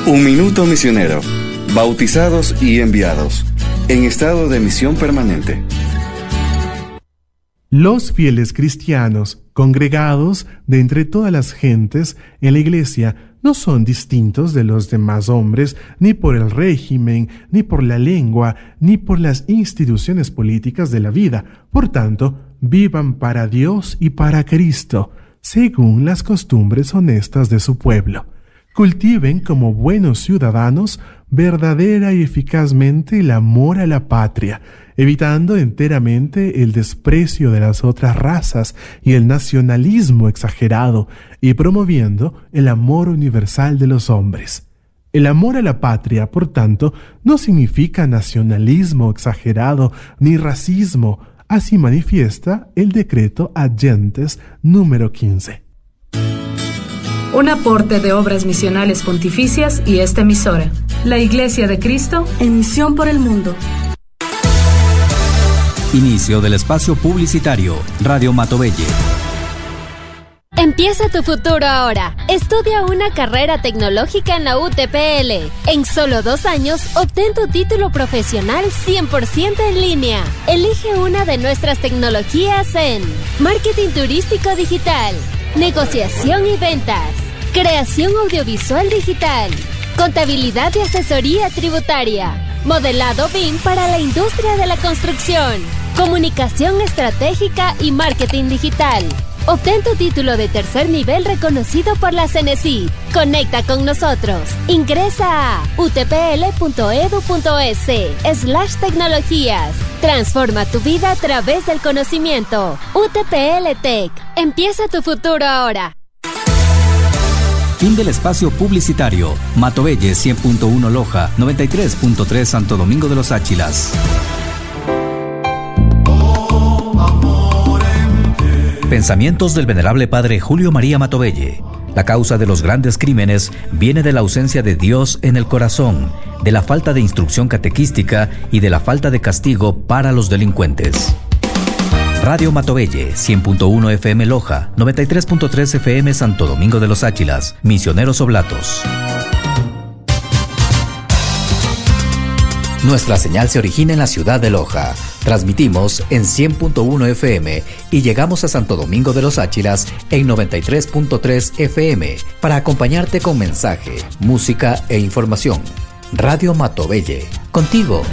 Un minuto misionero. Bautizados y enviados. En estado de misión permanente. Los fieles cristianos, congregados de entre todas las gentes en la iglesia, no son distintos de los demás hombres, ni por el régimen, ni por la lengua, ni por las instituciones políticas de la vida. Por tanto, vivan para Dios y para Cristo, según las costumbres honestas de su pueblo. Cultiven como buenos ciudadanos verdadera y eficazmente el amor a la patria, evitando enteramente el desprecio de las otras razas y el nacionalismo exagerado, y promoviendo el amor universal de los hombres. El amor a la patria, por tanto, no significa nacionalismo exagerado ni racismo, así manifiesta el decreto Ad Gentes número 15. Un aporte de Obras Misionales Pontificias y esta emisora. La Iglesia de Cristo en misión por el mundo. Inicio del espacio publicitario. Radio Matovelle. Empieza tu futuro ahora. Estudia una carrera tecnológica en la UTPL. En solo 2 años, obtén tu título profesional 100% en línea. Elige una de nuestras tecnologías en Marketing Turístico Digital, Negociación y Ventas, Creación Audiovisual Digital, Contabilidad y Asesoría Tributaria, Modelado BIM para la industria de la construcción, Comunicación Estratégica y Marketing Digital. Obtén tu título de tercer nivel reconocido por la CNECIT. Conecta con nosotros. Ingresa a utpl.edu.es/tecnologías. Transforma tu vida a través del conocimiento. UTPL Tech. Empieza tu futuro ahora. Fin del espacio publicitario. Matovelle 100.1 Loja, 93.3 Santo Domingo de los Áchilas. Pensamientos del venerable padre Julio María Matovelle. La causa de los grandes crímenes viene de la ausencia de Dios en el corazón, de la falta de instrucción catequística y de la falta de castigo para los delincuentes. Radio Matovelle, 100.1 FM Loja, 93.3 FM Santo Domingo de los Áchilas, Misioneros Oblatos. Nuestra señal se origina en la ciudad de Loja. Transmitimos en 100.1 FM y llegamos a Santo Domingo de los Áchilas en 93.3 FM para acompañarte con mensaje, música e información. Radio Matovelle, contigo